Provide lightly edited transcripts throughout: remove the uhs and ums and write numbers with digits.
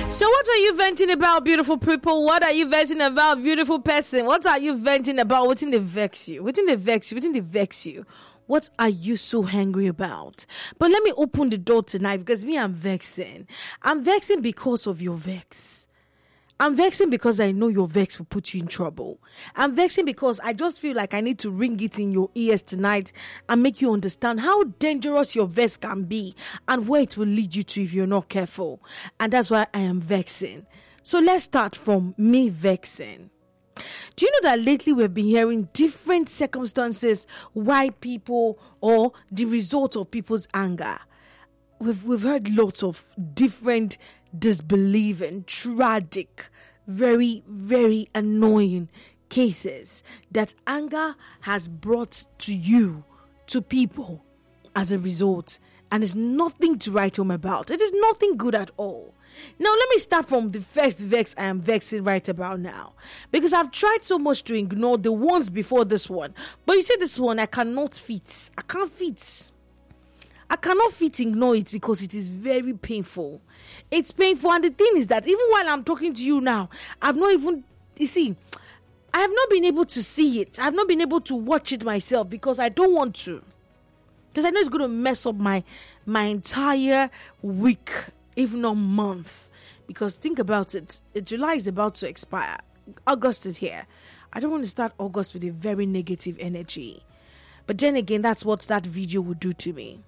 So what are you venting about, beautiful people? What are you venting about, beautiful person? What are you venting about? What's in the vex you? What's in the vex you? What's in the vex you? What are you so angry about? But let me open the door tonight because me, I'm vexing. I'm vexing because of your vex. I'm vexing because I know your vex will put you in trouble. I'm vexing because I just feel like I need to ring it in your ears tonight and make you understand how dangerous your vex can be and where it will lead you to if you're not careful. And that's why I am vexing. So let's start from me vexing. Do you know that lately we've been hearing different circumstances why people or the result of people's anger? We've heard lots of different disbelieving, tragic, very, very annoying cases that anger has brought to you, to people as a result. And it's nothing to write home about. It is nothing good at all. Now, let me start from the first vex I am vexing right about now. Because I've tried so much to ignore the ones before this one. But you see, this one, I cannot fit. I can't fit. I cannot fit ignore it because it is very painful. It's painful, and the thing is that even while I'm talking to you now, I've not even, you see, I have not been able to see it. I've not been able to watch it myself because I don't want to. Because I know it's going to mess up my entire week, if not month. Because think about it, July is about to expire. August is here. I don't want to start August with a very negative energy. But then again, that's what that video would do to me.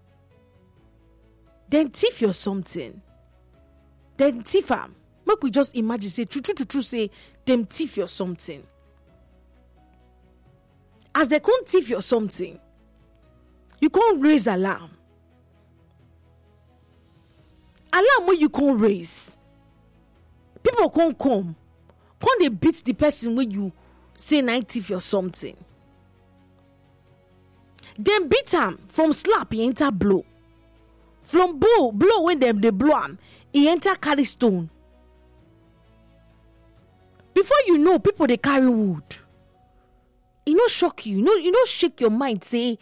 Then thief or something. Then thief am. Make we just imagine, say, true, say, them thief or something. As they can't thief or something, you can't raise alarm. Alarm when you can't raise. People can't come. Can't they beat the person when you say 90 or something? Then beat him from slap, he enter blow. From blow when they blow him, he enter carry stone. Before you know, people they carry wood. It no shock you. You know shake your mind, say,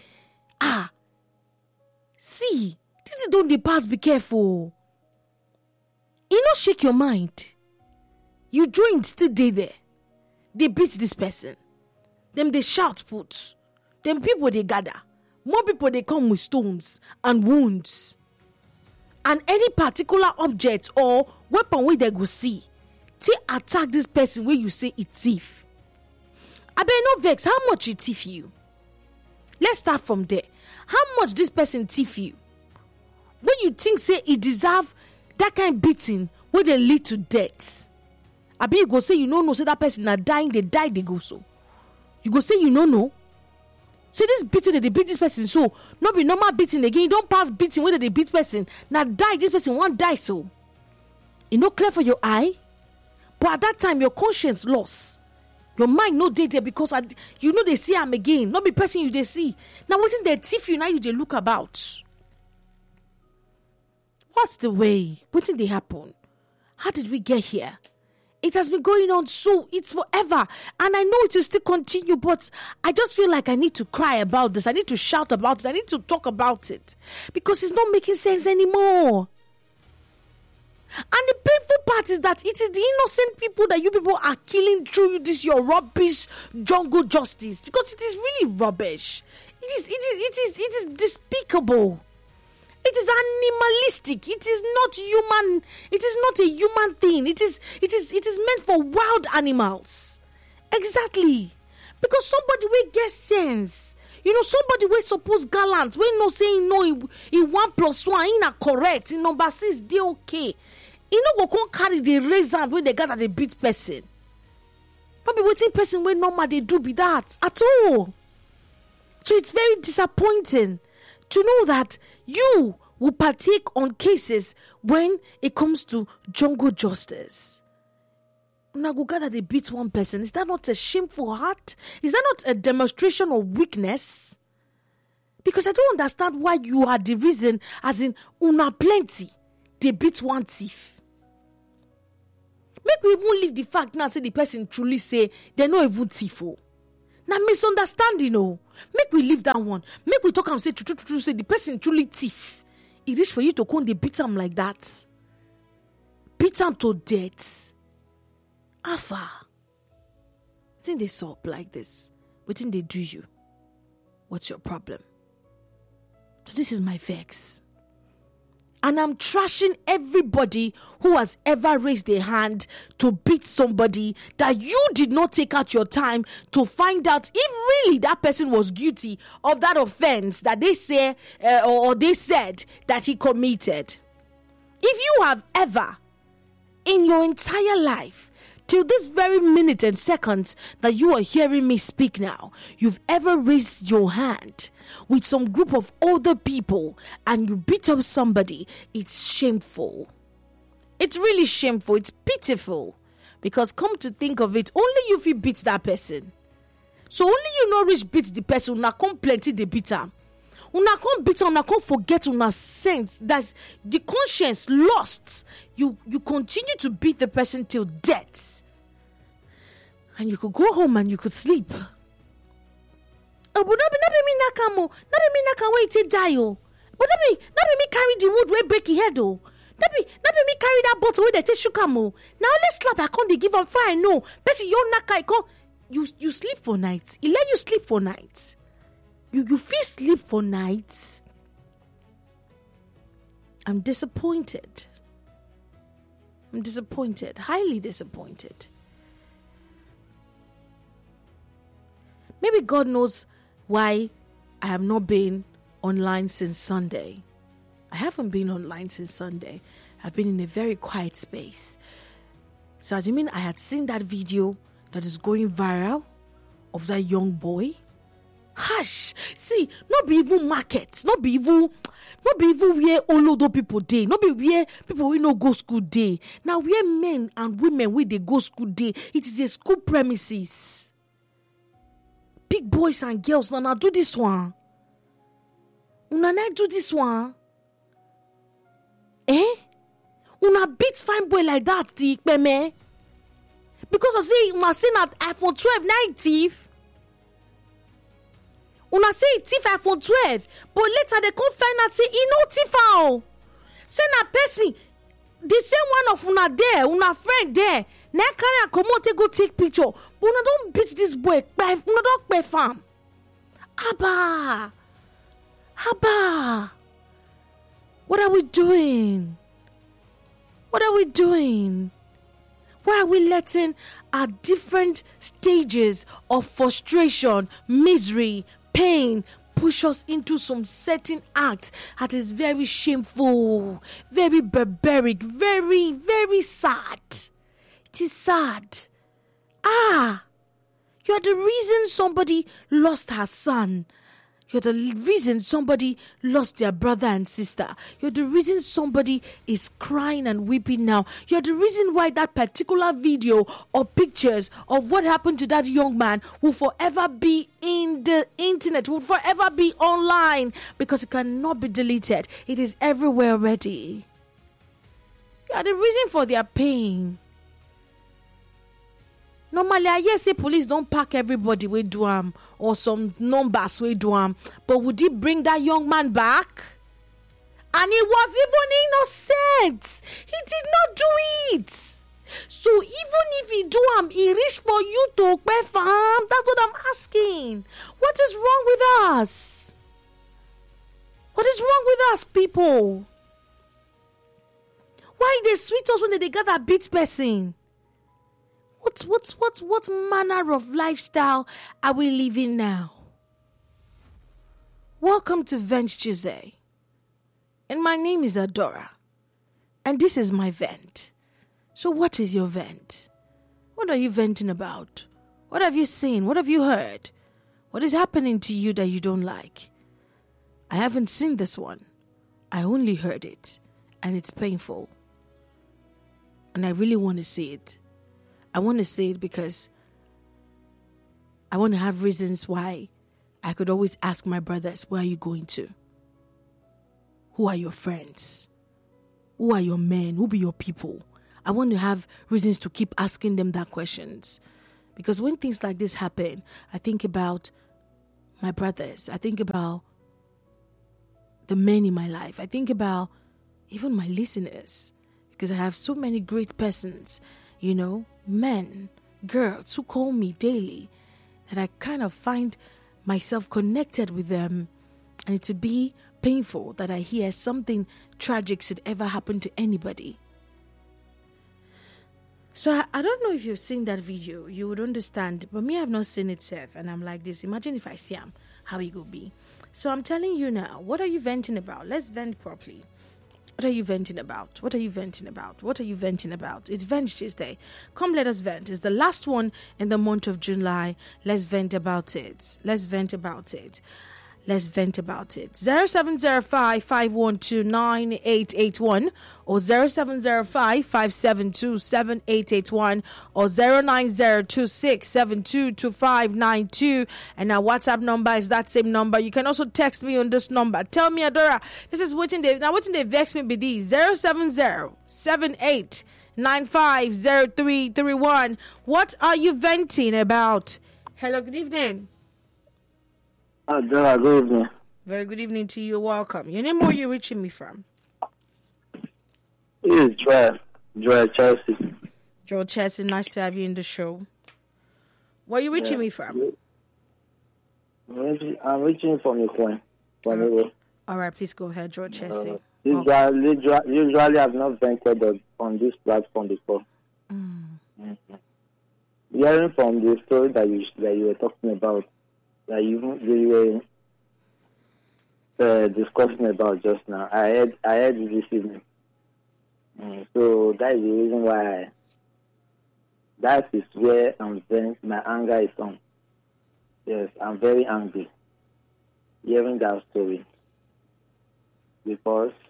see, this is don't they pass, be careful. You no shake your mind. You join still there. They beat this person. Them they shout put. Them people they gather. More people they come with stones and wounds. And any particular object or weapon where they go see, to attack this person where you say it's thief. I bet no vex, how much it thief you? Let's start from there. How much this person thief you? When you think say it deserve that kind of beating where they lead to death. I bet you go say you no say that person are dying, they die, they go so. You go say you no. See this beating that they beat this person so not be normal beating again. You don't pass beating whether they beat person. Now die, this person won't die so. It no clear for your eye. But at that time your conscience lost. Your mind no dey there because you know they see him again. Not be person you they see. Now what's in the thief you now you they look about? What's the way? What did they happen? How did we get here? It has been going on so it's forever. And I know it will still continue, but I just feel like I need to cry about this. I need to shout about it. I need to talk about it. Because it's not making sense anymore. And the painful part is that it is the innocent people that you people are killing through this your rubbish jungle justice. Because it is really rubbish. It is despicable. It is animalistic. It is not human. It is not a human thing. It is meant for wild animals. Exactly. Because somebody will get sense. You know, somebody will suppose gallant. When no saying no, in 1 + 1, in a correct. In number 6, they okay. You know, go carry the razor when they gather the beat person. Not be waiting person when normal they do be that at all. So it's very disappointing to know that you will partake on cases when it comes to jungle justice. Now go gather they beat one person. Is that not a shameful heart? Is that not a demonstration of weakness? Because I don't understand why you are the reason, as in una plenty, they beat one thief. Make we even leave the fact now, say the person truly say they're not even thief. Now misunderstanding, make we leave that one. Make we talk and say true, say the person truly thief. It is for you to come they beat him like that. beat am to death. Afa. Wetin dey sup like this? Wetin dey do you? What's your problem? So this is my vex. And I'm trashing everybody who has ever raised their hand to beat somebody that you did not take out your time to find out if really that person was guilty of that offense that they say or they said that he committed. If you have ever in your entire life, till this very minute and seconds that you are hearing me speak now, you've ever raised your hand with some group of older people and you beat up somebody, it's shameful. It's really shameful. It's pitiful. Because come to think of it, only you fit beat that person. So only you not reach beat the person, una come plenty the beater. Una come beat una come forget una sense that the conscience lost. You continue to beat the person till death. And you could go home and you could sleep. Oh, but not be me nakamo. Not be me naka wait to die oh. But not be me carry the wood where break your head oh. Not be me carry that bottle where they take shukamo. Now let's slap I can't they give up fire no. Besi yo naka I can't. You sleep for nights. He let you sleep for nights. You feel sleep for nights. I'm disappointed. Highly disappointed. Maybe God knows why I have not been online since Sunday. I haven't been online since Sunday. I've been in a very quiet space. So I mean I had seen that video that is going viral of that young boy. Hush! See, not be even markets, not be even where all other people day, not be where people we no go school day. Now where men and women where they go school day, it is a school premises. Big boys and girls, now do this one. Una do this one. Una beat fine boy like that, the peme. Because I say una say that iPhone 12 9 thief. Una say thief iPhone 12, but later they come find out say he no thief out. Say na person, the same one of una there, una friend there. Na carry a comot go take picture. But una don't beat this boy. Una don't pay fam. Abba. What are we doing? Why are we letting our different stages of frustration, misery, pain push us into some certain act that is very shameful, very barbaric, very, very sad? It is sad. You're the reason somebody lost her son. You're the reason somebody lost their brother and sister. You're the reason somebody is crying and weeping now. You're the reason why that particular video or pictures of what happened to that young man will forever be in the internet, will forever be online because it cannot be deleted. It is everywhere already. You are the reason for their pain. Normally, I hear say police don't pack everybody we do or some numbers we do but would he bring that young man back? And he was even innocent. He did not do it. So even if he do he reach for you to pay for him. That's what I'm asking. What is wrong with us? What is wrong with us, people? Why they sweet us when they gather beat person? What manner of lifestyle are we living now? Welcome to Vent Tuesday. And my name is Adora. And this is my vent. So what is your vent? What are you venting about? What have you seen? What have you heard? What is happening to you that you don't like? I haven't seen this one. I only heard it. And it's painful. And I really want to see it. I want to say it because I want to have reasons why I could always ask my brothers, where are you going to? Who are your friends? Who are your men? Who be your people? I want to have reasons to keep asking them that questions. Because when things like this happen, I think about my brothers. I think about the men in my life. I think about even my listeners. because I have so many great persons, men, girls who call me daily, that I kind of find myself connected with them, and it would be painful that I hear something tragic should ever happen to anybody. So I don't know if you've seen that video, you would understand, but me, I've not seen it, Seth, and I'm like this. Imagine if I see him, how it could be. So I'm telling you now, what are you venting about? Let's vent properly. What are you venting about? What are you venting about? What are you venting about? It's Vent Tuesday. Come, let us vent. It's the last one in the month of July. Let's vent about it. Let's vent about it. Let's vent about it. 0705-512-9881 or 0705-572-7881 or 09026722592. And our WhatsApp number is that same number. You can also text me on this number. Tell me, Adora, this is what they vex me be these. 070-7895-0331. What are you venting about? Hello, good evening. Adora, good evening. Very good evening to you. Welcome. Your name, where you reaching me from? It is Joy Chelsea. Joe Chelsea, nice to have you in the show. Where are you reaching me from? I'm reaching from Ukraine. All right, please go ahead, Joe Chelsea. Usually I've not ventured on this platform before. Mm-hmm. Hearing from the story that you were talking about, that you were discussing about just now, I heard it this evening. So that is the reason why that is where my anger is on. Yes, I'm very angry hearing that story, because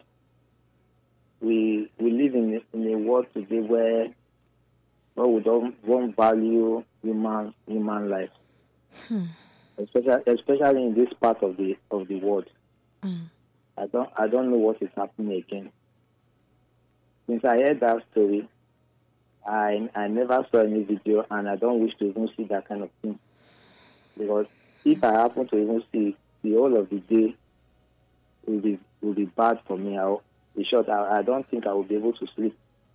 we live in a world today where we don't value human life. Especially in this part of the world. I don't know what is happening again. Since I heard that story, I never saw any video, and I don't wish to even see that kind of thing. Because if I happen to even see the whole of the day, will be bad for me. In short, I don't think I will be able to sleep.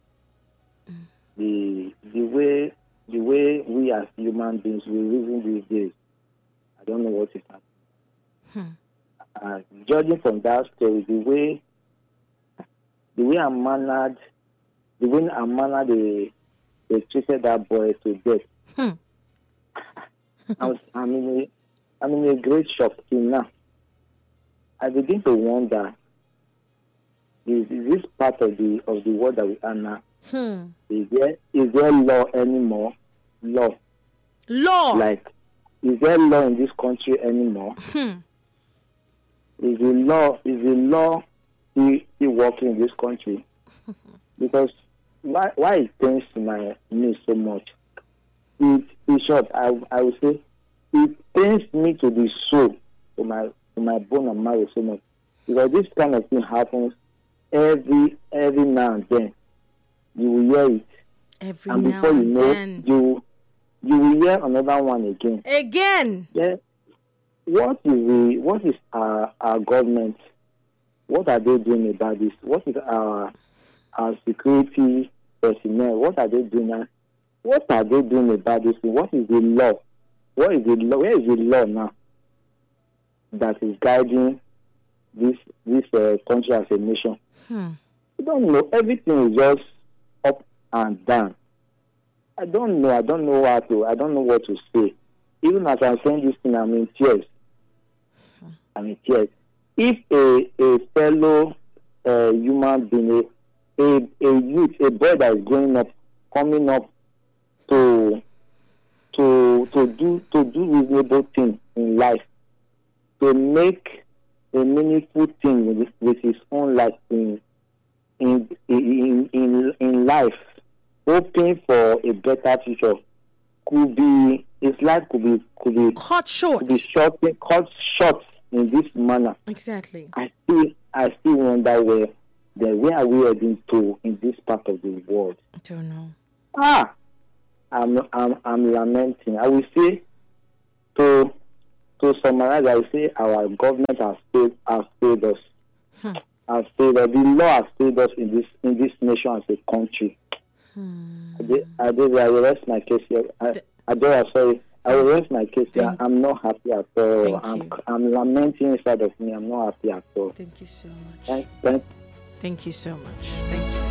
The way we as human beings we reason these days, I don't know what is happening. Judging from that story, the way Amana they treated that boy to death. I'm in a great shock till now. I begin to wonder, is this part of the world that we are now? Is there law anymore? Law. Like, is there law in this country anymore? Is the law still working in this country? Because why it pains me so much? In short, I would say it pains me to the soul, to my bone and marrow so much, because this kind of thing happens every now and then. You will hear it, and before you know, you will hear another one again. Yeah. What is our government? What are they doing about this? What is our security personnel? What are they doing? What are they doing about this? What is the law? What is the law? Where is the law now that is guiding this country as a nation? I don't know. Everything is just up and down. I don't know. I don't know what to say. Even as I'm saying this thing, I'm in tears. If a fellow human being, a youth, a boy that is growing up, coming up to do reasonable things in life, to make a meaningful thing with his own life in life, hoping for a better future, his life could be cut short in this manner. Exactly. I still wonder where are we heading to in this part of the world. I don't know. I'm lamenting. I will say to summarize, I will say our government has failed us. has failed us. The law has failed us in this nation as a country. I will rest my case here. Sorry. I will rest my case here. I'm not happy at all. I'm lamenting inside of me. I'm not happy at all. Thank you so much. Thank you so much. Thank you.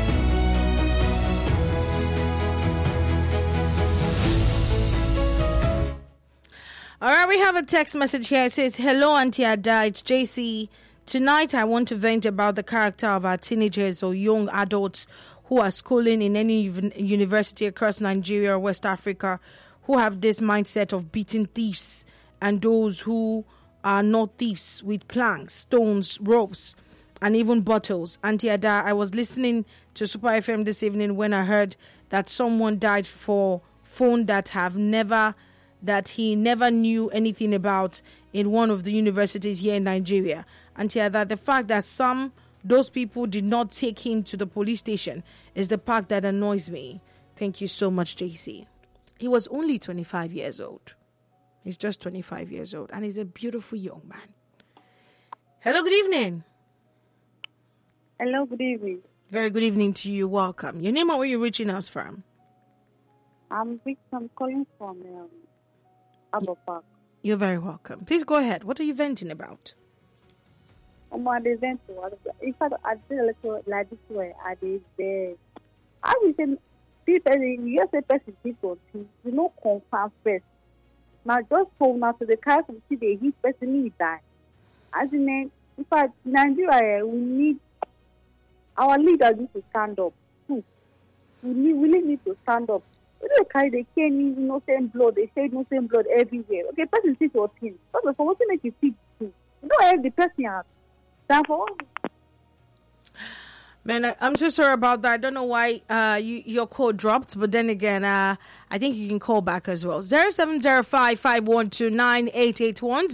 All right, we have a text message here. It says, "Hello, Auntie Ada. It's JC. Tonight, I want to vent about the character of our teenagers or young adults who are schooling in any university across Nigeria or West Africa, who have this mindset of beating thieves and those who are not thieves with planks, stones, ropes, and even bottles. Auntie Ada, I was listening to Super FM this evening when I heard that someone died for phone that he never knew anything about in one of the universities here in Nigeria. Auntie Ada, the fact that those people did not take him to the police station is the part that annoys me. Thank you so much, JC. He was only 25 years old. He's just 25 years old, and he's a beautiful young man. Hello, good evening. Hello, good evening. Very good evening to you. Welcome. Your name and where you're reaching us from? I'm calling from Abba Park. You're very welcome. Please go ahead. What are you venting about? In fact, I did a little like this way. I did there. I was saying, people, you say person people, you know, confirm first. Now, just hold now to the car from today, his person need die. As in fact, Nigeria, we need our leaders need to stand up too. We really need to stand up. We don't carry the cane, innocent blood. They say innocent blood everywhere. Okay, person sees your thing. First of all, what make you feel? You don't have the person out. Man, I'm so sorry about that. I don't know why your call dropped, but then again, I think you can call back as well. 0705-512-9881,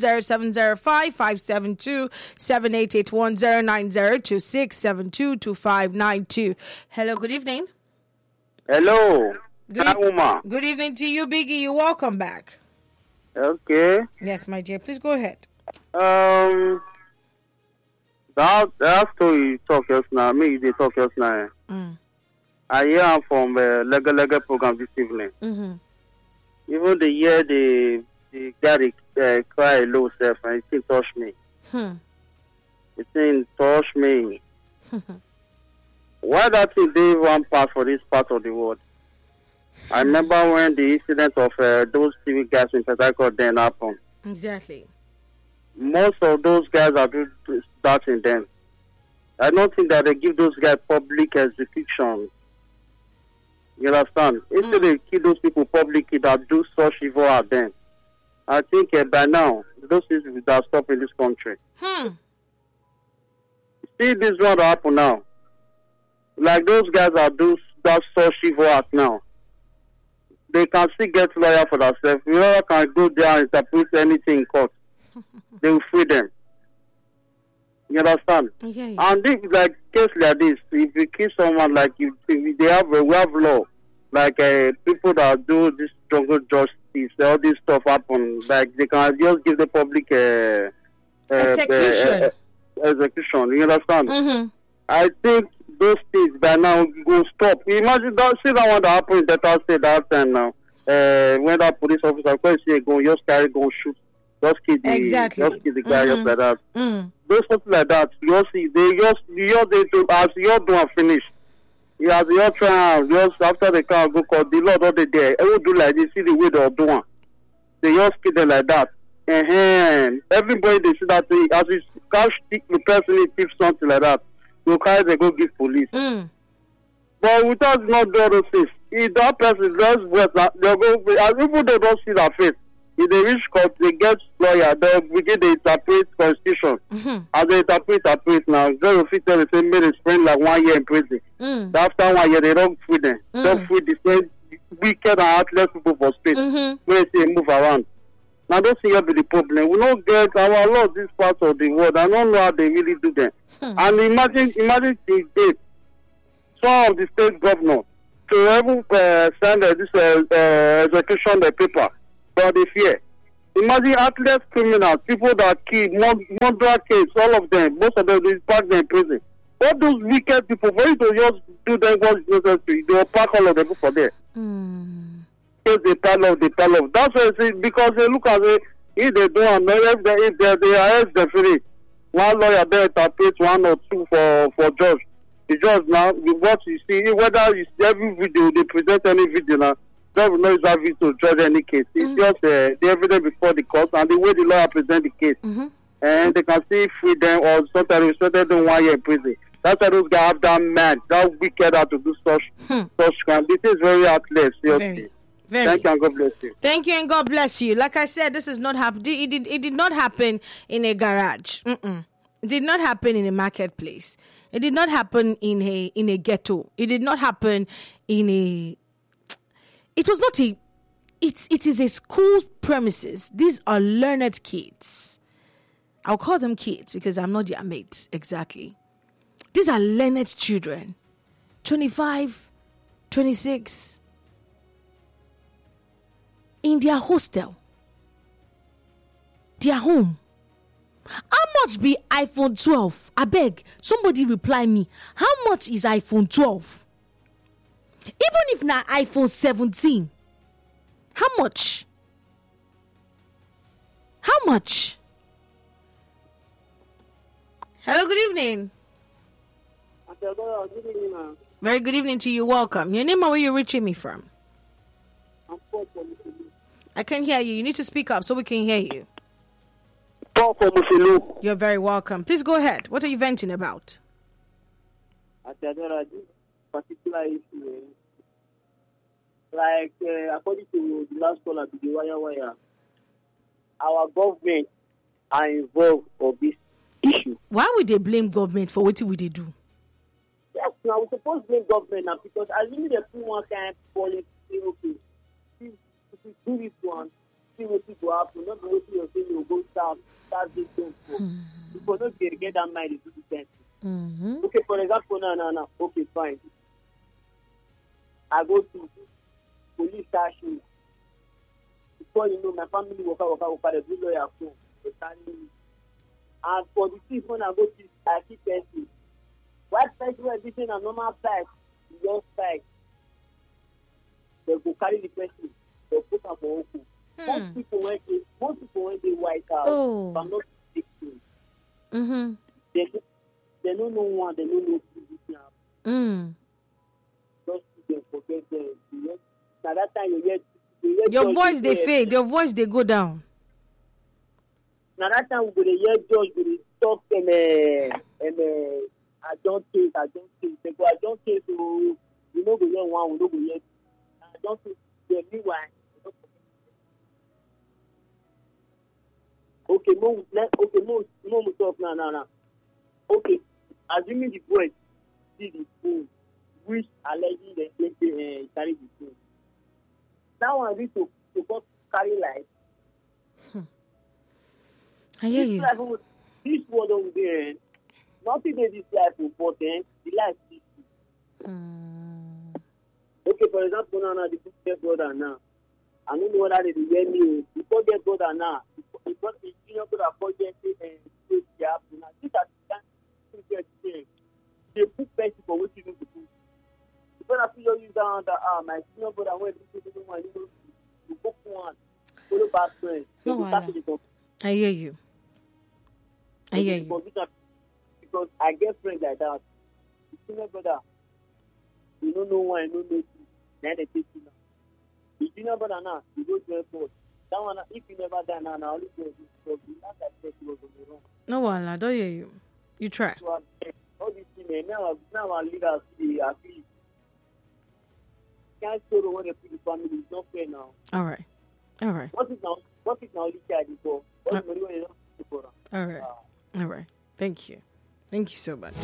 0705-572-7881, 090-2672-2592. Hello, good evening. Hello. Good evening to you, Biggie. You're welcome back. Okay. Yes, my dear. Please go ahead. That story you talk just now, they talk just now. I hear from Legal program this evening. Mm-hmm. Even the year the guy cry low self and he still touch me. He still touch me. Why that thing they one part for this part of the world? I remember when the incident of those TV guys in Port Harcourt then happened. Exactly. Most of those guys are doing that in them. I don't think that they give those guys public execution. You understand? Instead they kill those people publicly that do such evil at them. I think by now, those things will stop in this country. See this one that happen now. Like those guys that do that such evil act now. They can still get lawyer for themselves. Whoever can go there and interpret anything in court. They will free them. You understand? Okay. And this, like case like this, if you kill someone, like we have law, like people that do this jungle justice, all this stuff happen. Like they can just give the public execution. Execution. You understand? Mm-hmm. I think those things by now go stop. Imagine that. See that one that happened in Delta State that time now. When that police officer just carry gun shoot. Just kill the guy just like that. Those something like that. You see, they as you do and finish. As you try just after the car go call the Lord all the day. I will do like this. See the way they're doing. They just kill them like that. Everybody they see that thing as you catch the person in thief something like that. You carry they go give police. But without not do all those things, if that person just wet, they'll go. As people they don't see their face. If they reach court, they get lawyer, they begin to interpret constitution. As they interpret now, just if you tell the same they spend like 1 year in prison. After 1 year, they don't free them. Don't free the same wicked and heartless people for space. When they move around. Now, don't see be the problem. We don't get our law this part of the world. I don't know how they really do them. And imagine the date. Some of the state governor to even send this execution paper. But they fear. Imagine athletes, criminals, people that kill, murder case, all of them, most of them, they pack them in prison. All those wicked people, for you to just do them what is necessary, they will pack all of them for there. Yes, they pile up. That's why I say, because they look at it, if they don't, if they arrest the free, one lawyer there interpret 1 or 2 for judge. The judge now, what you see, whether it's every video, they present any video now, judge will not use that video to judge any case. It's just the evidence before the court and the way the lawyer present the case. And they can see free them or sometimes respected them 1 year in prison. That's why those guys have that man, that wicked out to do such crime. This is very heartless, seriously. Very. Thank you and God bless you. Thank you and God bless you. Like I said, this is not happen. It did not happen in a garage. It did not happen in a marketplace. It did not happen in a ghetto. It did not happen in a. It was not a. It is a school premises. These are learned kids. I'll call them kids because I'm not their mate exactly. These are learned children. 25, 26. In their hostel, their home. How much be iPhone 12? I beg, somebody reply me. How much is iPhone 12? Even if not iPhone 17, how much? How much? Hello, good evening. Good evening, ma'am. Very good evening to you. Welcome. Your name and where you're reaching me from? I'm Paul from I can hear you. You need to speak up so we can hear you. Paul from Muselu. You're very welcome. Please go ahead. What are you venting about? This particular issue, like according to the last caller, the wire, our government are involved of this issue. Why would they blame government for what would they do? Yes, now we're supposed to blame government now because assuming they put one kind of policy, okay, if we do this one, see what will happen. Not the way you're saying you'll go start this thing for. Because not get that mind to do the thing. Okay, for example, no. Okay, fine. I go to police station. Before you know, my family work, they do lawyer phone. They carry me. And for the thief, when I go to, I keep person. White person were beating a normal price, your price. They go carry the person. They put up for open. Most people when they white out, but not victims. They don't know one, they don't know two. Just them forget them. Now that time you get your voice they fade, your voice they go down. Now that time we go to hear judge, we talk and I don't case. They go I don't case, so we know go hear one, we know go hear. I don't case. They meanwhile. Okay, no, talk now. Okay, assuming the boy see the phone, which allegedly they carry the phone. That one need to carry life. I hear you. This word over there, nothing they this life important, the life is. Okay, for example, now the their brother now. I don't know whether they hear me. Before their brother now, because the junior brother project and the app now. These are the things they put person for what you need to do. Because I feel you down that my junior brother went to do one, you book one, follow back friends. I hear you. Because I get friends like that. The junior brother, you don't know one, you don't know two. Then they take you now. The junior brother now, you go to the airport. That one, if you never die now, only go to the not that you was on the wrong. No, I don't hear you. You try. So, all these things, now our leaders, they are free. Can't show the one they put the family. It's not fair now. All right. What is now only child before? What is money when you don't before? All right. Thank you so much.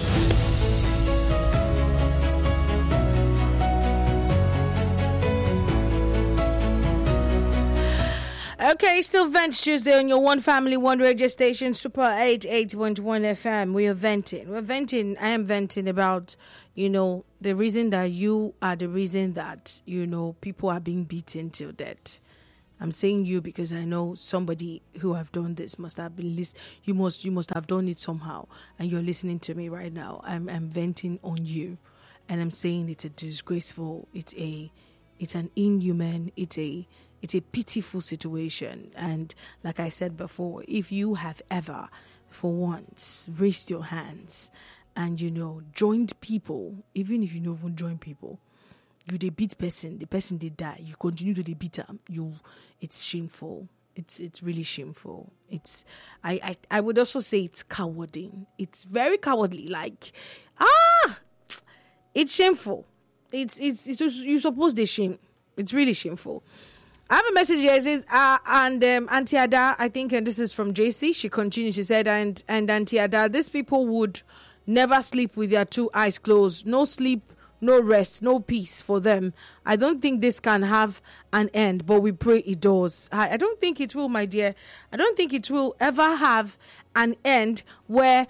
Okay, still Vent Tuesday on your One Family, One Radio station, Super 88.1 FM. We are venting. I am venting about, the reason that you are the reason that, people are being beaten till death. I'm saying you because I know somebody who have done this must have been you must have done it somehow, and you're listening to me right now. I'm venting on you, and I'm saying it's a disgraceful, it's an inhuman, it's a pitiful situation. And like I said before, if you have ever for once raised your hands and joined people, even if you don't even join people, you they beat person, the person they die, you continue to beat them, it's shameful. It's really shameful. I would also say it's cowardly. It's very cowardly. Like, it's shameful. It's you suppose they shame. It's really shameful. I have a message here. It says, Auntie Ada, I think, and this is from JC. She continues. She said, and Auntie Ada, these people would never sleep with their two eyes closed. No sleep, no rest, no peace for them. I don't think this can have an end, but we pray it does. I don't think it will, my dear. I don't think it will ever have an end where,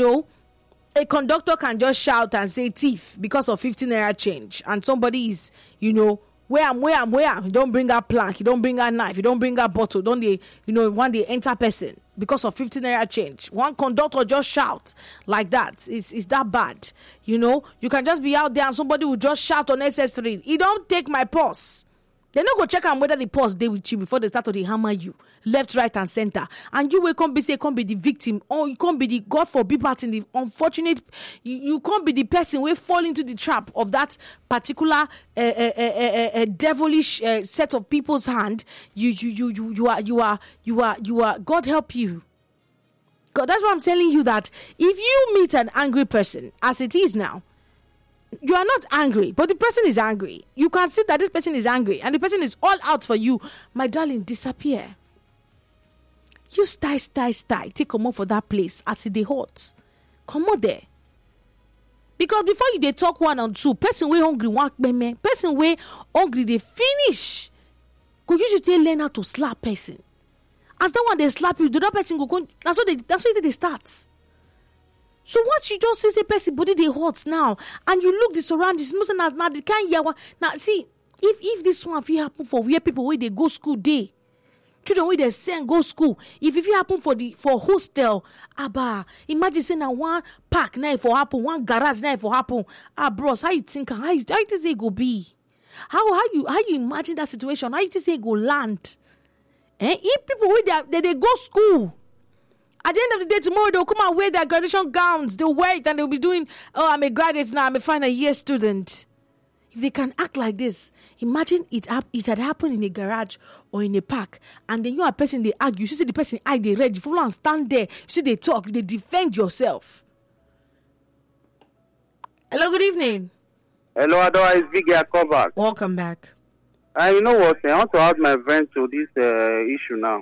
a conductor can just shout and say thief because of 15 naira change. And somebody is, where am. You don't bring a plank, you don't bring a knife, you don't bring a bottle. Don't they, one day enter person because of 15 naira change. One conductor just shout like that. It's that bad. You can just be out there and somebody will just shout unnecessarily. He don't take my purse. They not go check on whether the purse they with you before they start to hammer you left, right, and center. And you will can't be the victim, or you can't be the God forbid part in the unfortunate. You can't be the person who fall into the trap of that particular devilish set of people's hand. You are. God help you. God, that's why I'm telling you that if you meet an angry person, as it is now, you are not angry, but the person is angry. You can see that this person is angry and the person is all out for you. My darling, disappear. You stay. Take come up for that place as it is hot. Come on there. Because before you they talk one and two, person way hungry, person way hungry, they finish. Could you should learn how to slap person? As that one they slap you, the other person go. That's what they start. So once you just see the person body they hot now, and you look the surroundings, now they can't hear one. Now see, if this one if happen for where people where they go school day, children where they send go school. If it happen for hostel, imagine saying now one park now for happen, one garage now for happen. Bros, how you think how you think it go be? How you imagine that situation? How you think it go land? If people where they go school. At the end of the day, tomorrow they'll come and wear their graduation gowns. They'll wear it and they'll be doing, I'm a graduate now, I'm a final year student. If they can act like this, imagine it had happened in a garage or in a park, and then you are a person, they argue. You see the person, they read, you follow and stand there. You see they talk, they defend yourself. Hello, good evening. Hello, otherwise, Vicky, I come back. Welcome back. You know what? I want to add my vent to this issue now.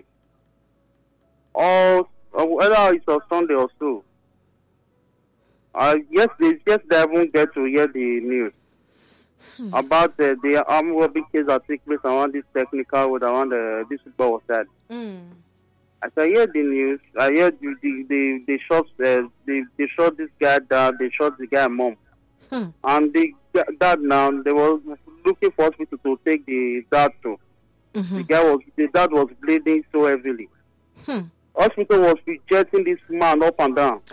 Whether it's on Sunday or so. Yesterday I won't get to hear the news about the armed robbery case that took place around this technical road around this football was said. As I hear the news, I hear they shot this guy down, they shot the guy's mom. And dad now, they were looking for hospital to take the dad to. The dad was bleeding so heavily. Hospital was rejecting this man up and down.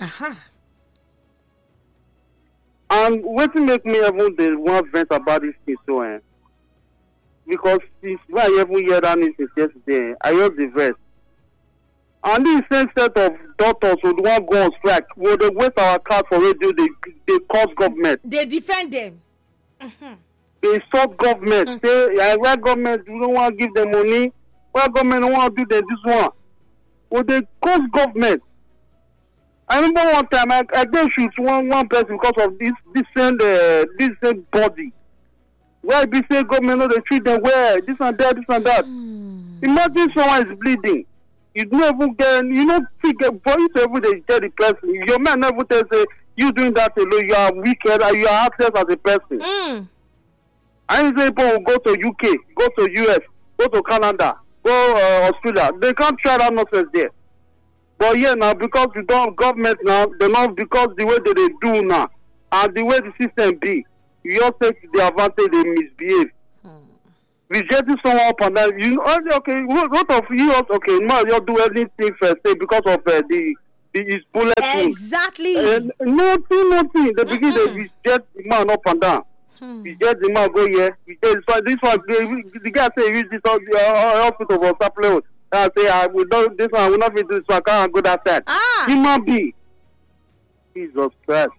And what make me even the one vent about this thing so because since when I even hear that news yesterday, I heard the verse. And this same set of doctors would want to go on strike. Will they waste our card for radio? They cause government. They defend them. They stop government. Say, where government we don't want to give them money? Where government don't want to do this one? Well, they cause government. I remember one time I did shoot one person because of this same body. Where they say government, they treat them well, this and that. Imagine someone is bleeding. You don't even get, for you to even tell the person, your man never tells you doing that alone, you are wicked, you are access as a person. I say people will go to UK, go to US, go to Canada, go Australia. They can't try that nonsense there. But yeah, now because you don't government now, they not because the way that they do now and the way the system be, you all take the advantage, they misbehave. rejecting someone up and down. You know, okay, what of you? Okay, now you do anything first because of his bullet. Exactly. Nothing. They begin to reject the man up and down. Reject the man go here. Reject this one. The guy say use this hospital for supply. I say we don't this one. We not fit this one. I can't go that side. Human being. Jesus Christ.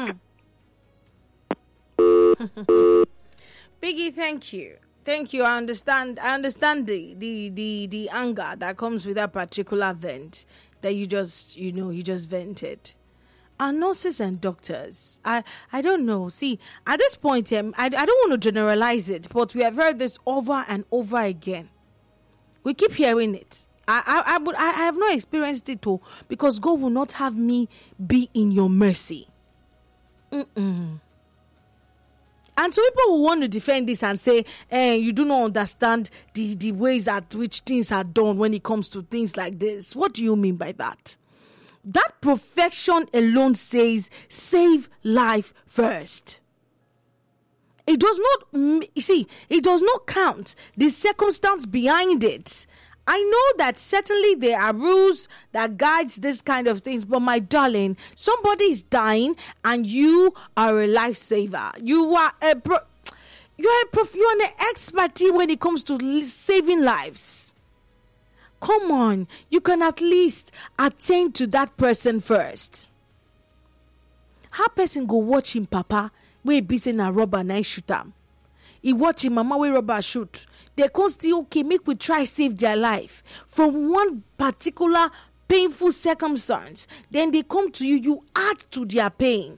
Biggie, thank you. Thank you. I understand the anger that comes with that particular vent that you just vented. Our nurses and doctors, I don't know. See, at this point, I don't want to generalize it, but we have heard this over and over again. We keep hearing it. I have not experienced it all because God will not have me be in your mercy. And so people will want to defend this and say, you do not understand the ways at which things are done when it comes to things like this. What do you mean by that? That perfection alone says, save life first. It does not count the circumstance behind it. I know that certainly there are rules that guides this kind of things, but my darling, somebody is dying and you are a lifesaver. You are you're an expert when it comes to saving lives. Come on, you can at least attend to that person first. How person go watch him papa wey busy na rubber na shoot am? He watch him mama wey rubber shoot. They can still okay, make we try save their life from one particular painful circumstance. Then they come to you, you add to their pain.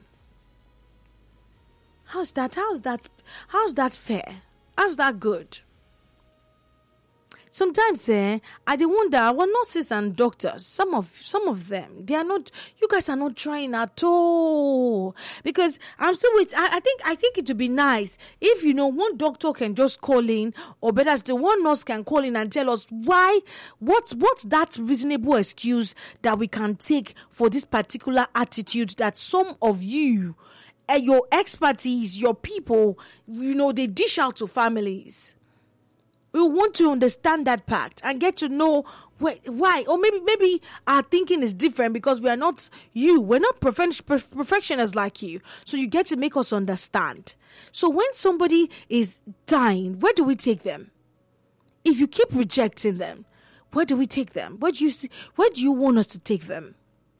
How's that fair? How's that good? Sometimes, I do wonder, our nurses and doctors, some of them, they are not, you guys are not trying at all. Because I'm still with, I think it would be nice if, one doctor can just call in, or better still, one nurse can call in and tell us why, what's that reasonable excuse that we can take for this particular attitude that some of you, your expertise, your people, they dish out to families. We want to understand that part and get to know why. Or maybe our thinking is different because we are not you. We're not perfectionists like you. So you get to make us understand. So when somebody is dying, where do we take them? If you keep rejecting them, where do we take them? Where do you want us to take them?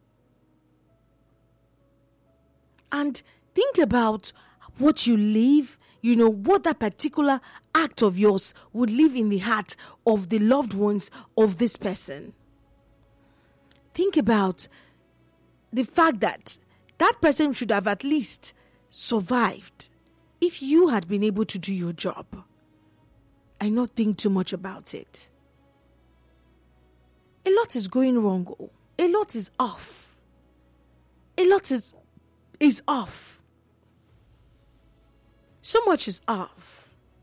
And think about what you leave, what that particular act of yours would live in the heart of the loved ones of this person. Think about the fact that that person should have at least survived if you had been able to do your job and not think too much about it. A lot is going wrong. A lot is off. A lot is off. So much is off.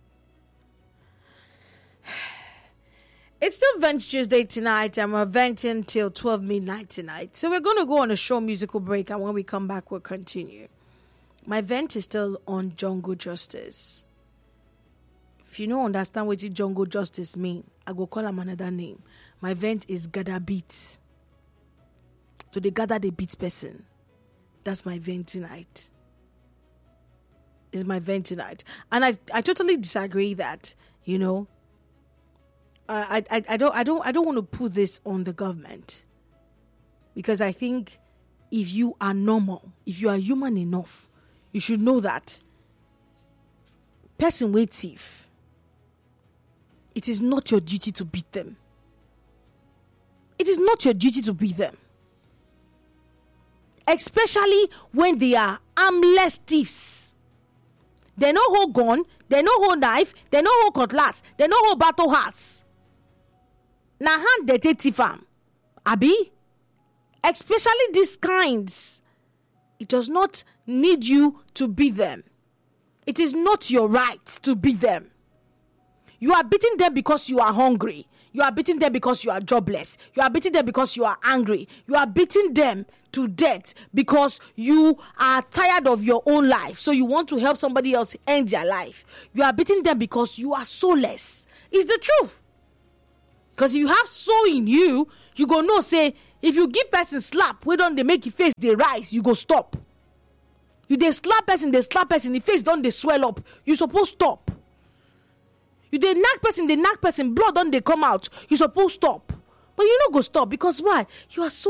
It's still Vent Tuesday tonight, and we're venting till 12 midnight tonight. So we're going to go on a short musical break, and when we come back, we'll continue. My vent is still on Jungle Justice. If you don't understand what Jungle Justice mean, I go call him another name. My vent is gather beats. So they gather the beats person. That's my vent tonight. Is my vent tonight. And I totally disagree that, I don't want to put this on the government, because I think if you are normal, if you are human enough, you should know that person wey thief, it is not your duty to beat them. It is not your duty to beat them, especially when they are armless thieves. They no hold gun, they no hold knife, they no hold cutlass, they no hold battle axe. Na hand they take thief am, abi? Especially these kinds. It does not need you to beat them. It is not your right to beat them. You are beating them because you are hungry. You are beating them because you are jobless. You are beating them because you are angry. You are beating them to death because you are tired of your own life. So you want to help somebody else end their life. You are beating them because you are soulless. It's the truth. Because if you have soul in you, you go know say, if you give person slap, we don't they make your face they rise, you go stop. You they slap person, the face don't they swell up, you supposed stop. You they knock person, blood don't they come out, you supposed stop. But you not go stop, because why? You are so